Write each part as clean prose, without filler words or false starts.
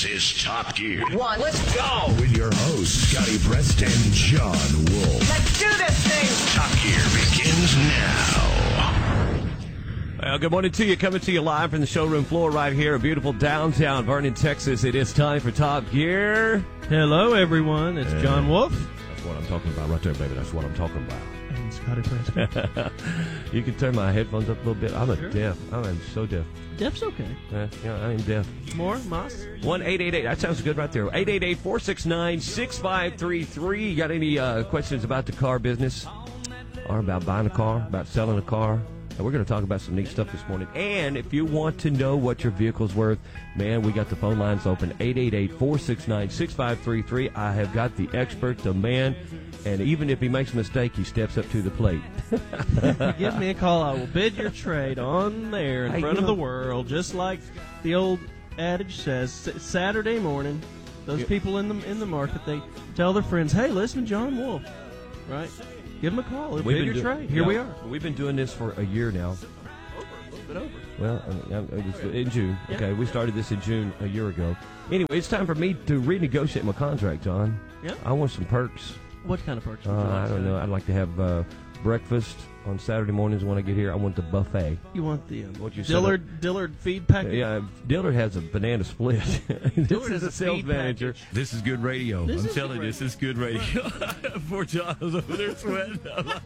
is Top Gear. Let's go. With your hosts, Scotty Preston and John Wolf. Let's do this thing. Top Gear begins now. Well, good morning to you. Coming to you live from the showroom floor right here in beautiful downtown Vernon, Texas. It is time for Top Gear. Hello, everyone. It's John Wolf. That's what I'm talking about right there, baby. That's what I'm talking about. And Scotty Preston. You can turn my headphones up a little bit. I'm deaf. I am so deaf. Deaf's okay. Yeah, I am deaf. More, Moss? 1-888. That sounds good right there. 888-469-6533. You got any questions about the car business or about buying a car, about selling a car? And we're going to talk about some neat stuff this morning. And if you want to know what your vehicle's worth, man, we got the phone lines open. 888-469-6533. I have got the expert, the man. And even if he makes a mistake, he steps up to the plate. Give me a call. I will bid your trade on there in front of the world, just like the old adage says. Saturday morning, those people in the market, they tell their friends, "Hey, listen to John Wolf." Right? Give them a call. We'll bid your trade. Here we are. We've been doing this for a year now. A little bit over. Well, it was in June. Yeah. Okay, we started this in June a year ago. Anyway, it's time for me to renegotiate my contract, John. Yeah. I want some perks. What kind of perks would you like? I don't know. I'd like to have breakfast on Saturday mornings when I get here. I want the buffet. You want the What you Dillard feed package? Yeah, Dillard has a banana split. This is a sales feed manager. package. This is good radio. This I'm is telling you, good this is good radio. Poor John was over there sweating.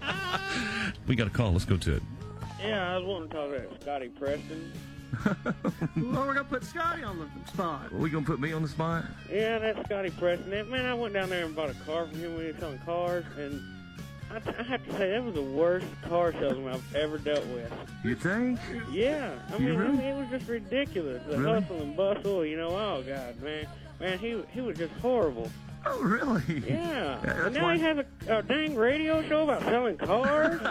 We got a call. Let's go to it. Yeah, I was wanting to talk to Scotty Preston. Well, we're going to put Scotty on the spot. Are we going to put me on the spot? Yeah, that's Scotty Preston. Man, I went down there and bought a car from him when he was selling cars, and I have to say, that was the worst car salesman I've ever dealt with. You think? Yeah, I You mean, really? it was just ridiculous. The Really? hustle and bustle, oh, God, man. Man, he was just horrible. Oh, really? Yeah. That's And now why- he has a dang radio show about selling cars.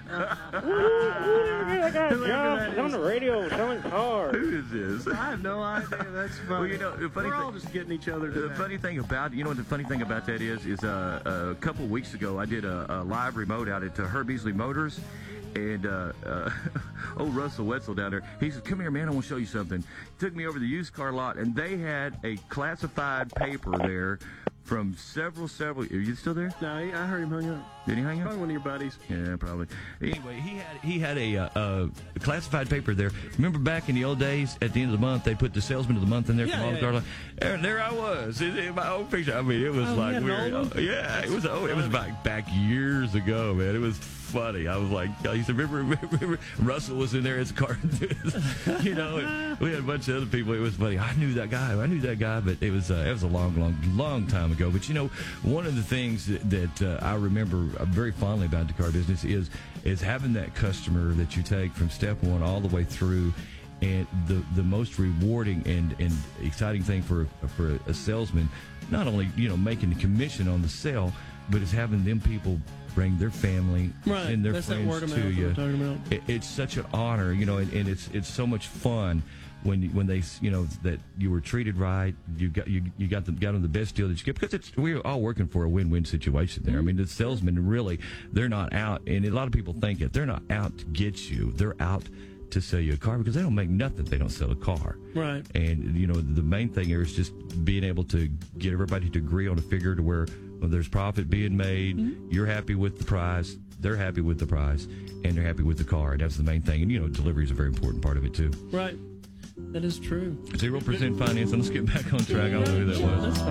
Who ever gave that guy a Whoever job that on is. the radio selling cars? Who is this? I have no idea. That's funny. Well, you know, the funny we're thing- all just getting each other The today. funny thing about that is a couple of weeks ago I did a live remote out at Herb Easley Motors, and old Russell Wetzel down there, he said, "Come here, man, I want to show you something." Took me over the used car lot, and they had a classified paper there from several. Are you still there? No, I heard him hung up. Did he hang up? Probably one of your buddies. Yeah, probably. Anyway, he had a classified paper there. Remember back in the old days, at the end of the month, they put the salesman of the month in there from all the car lot. And there I was in my old picture. I mean, it was you like had an weird. old one? Yeah, it was back years ago, man. It was funny. I was like, I used to remember Russell was in there as a car enthusiast, and we had a bunch of other people. It was funny. I knew that guy, but it was a long time ago. But one of the things that I remember very fondly about the car business is having that customer that you take from step one all the way through. And the most rewarding and exciting thing for a salesman, not only making the commission on the sale, but is having them people bring their family and their That's that friends word of to mouth you. we're talking about. It's such an honor, and it's so much fun when they that you were treated right. You got them the best deal that you get, because we're all working for a win-win situation there. I mean, the salesmen really, they're not out, and a lot of people think it. They're not out to get you. They're out to sell you a car, because they don't make nothing if they don't sell a car. Right. And the main thing here is just being able to get everybody to agree on a figure to where there's profit being made. Mm-hmm. You're happy with the price, they're happy with the price, and they're happy with the car. And that's the main thing. And delivery is a very important part of it too. Right. That is true. 0% finance. Let's get back on track. I don't know who that was. That's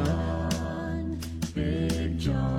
fine.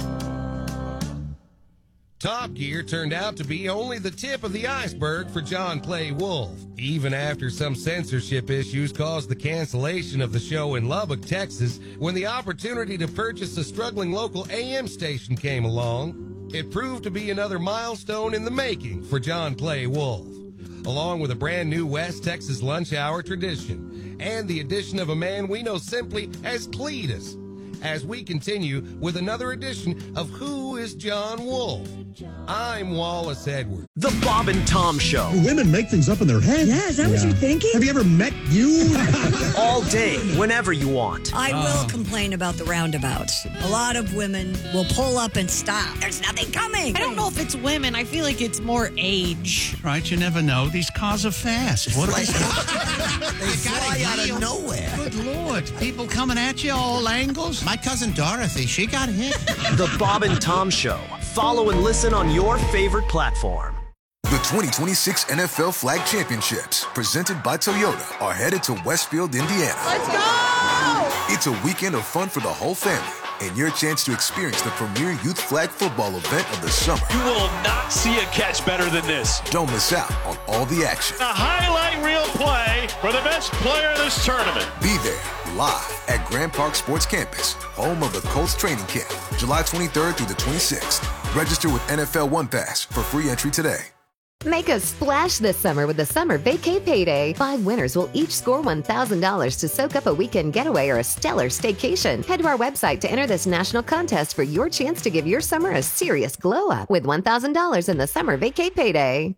Top Gear turned out to be only the tip of the iceberg for John Clay Wolf. Even after some censorship issues caused the cancellation of the show in Lubbock, Texas, when the opportunity to purchase a struggling local AM station came along, it proved to be another milestone in the making for John Clay Wolf. Along with a brand new West Texas lunch hour tradition and the addition of a man we know simply as Cletus, as we continue with another edition of Who is John Wolf? I'm Wallace Edwards. The Bob and Tom Show. Women make things up in their head. Yeah, is that what you're thinking? Have you ever met you? All day, whenever you want. I will complain about the roundabouts. A lot of women will pull up and stop. There's nothing coming. I don't know if it's women. I feel like it's more age. Right, you never know. These cars are fast. What are They fly out of nowhere. Good Lord. it? People coming at you all angles? My cousin Dorothy, she got hit. The Bob and Tom Show. Follow and listen on your favorite platform. The 2026 NFL Flag Championships, presented by Toyota, are headed to Westfield, Indiana. Let's go! It's a weekend of fun for the whole family and your chance to experience the premier youth flag football event of the summer. You will not see a catch better than this. Don't miss out on all the action. A highlight reel play for the best player in this tournament. Be there live at Grand Park Sports Campus, home of the Colts training camp, July 23rd through the 26th. Register with NFL One Pass for free entry today. Make a splash this summer with the Summer Vacay Payday. 5 winners will each score $1,000 to soak up a weekend getaway or a stellar staycation. Head to our website to enter this national contest for your chance to give your summer a serious glow up with $1,000 in the Summer Vacay Payday.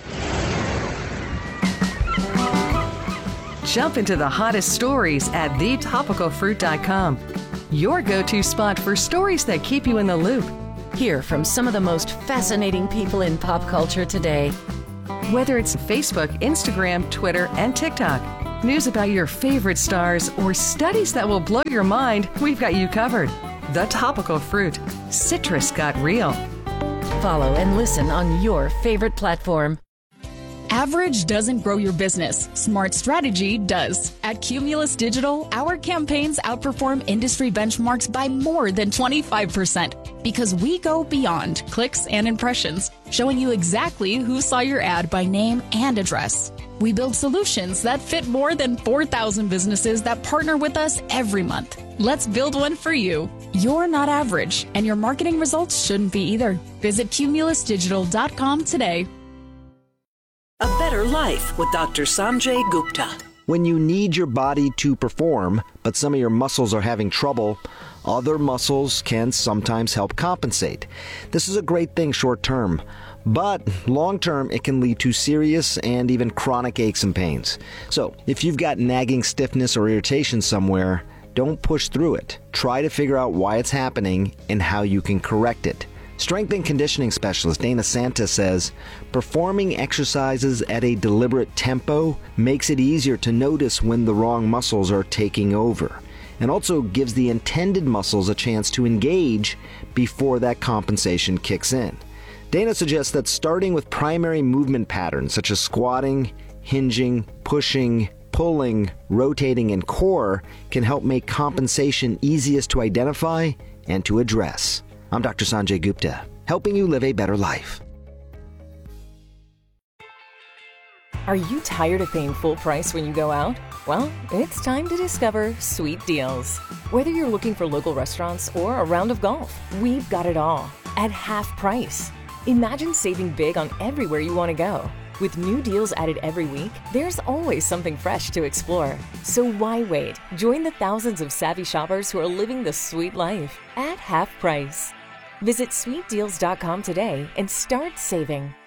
Jump into the hottest stories at thetopicalfruit.com. Your go-to spot for stories that keep you in the loop. Hear from some of the most fascinating people in pop culture today. Whether it's Facebook, Instagram, Twitter, and TikTok, news about your favorite stars, or studies that will blow your mind, we've got you covered. The Topical Fruit. Citrus got real. Follow and listen on your favorite platform. Average doesn't grow your business. Smart strategy does. At Cumulus Digital, our campaigns outperform industry benchmarks by more than 25% because we go beyond clicks and impressions, showing you exactly who saw your ad by name and address. We build solutions that fit more than 4,000 businesses that partner with us every month. Let's build one for you. You're not average, and your marketing results shouldn't be either. Visit cumulusdigital.com today. A Better Life with Dr. Sanjay Gupta. When you need your body to perform, but some of your muscles are having trouble, other muscles can sometimes help compensate. This is a great thing short term, but long term it can lead to serious and even chronic aches and pains. So if you've got nagging stiffness or irritation somewhere, don't push through it. Try to figure out why it's happening and how you can correct it. Strength and conditioning specialist Dana Santa says, performing exercises at a deliberate tempo makes it easier to notice when the wrong muscles are taking over, and also gives the intended muscles a chance to engage before that compensation kicks in. Dana suggests that starting with primary movement patterns such as squatting, hinging, pushing, pulling, rotating, and core can help make compensation easiest to identify and to address. I'm Dr. Sanjay Gupta, helping you live a better life. Are you tired of paying full price when you go out? Well, it's time to discover Sweet Deals. Whether you're looking for local restaurants or a round of golf, we've got it all at half price. Imagine saving big on everywhere you want to go. With new deals added every week, there's always something fresh to explore. So why wait? Join the thousands of savvy shoppers who are living the sweet life at half price. Visit sweetdeals.com today and start saving.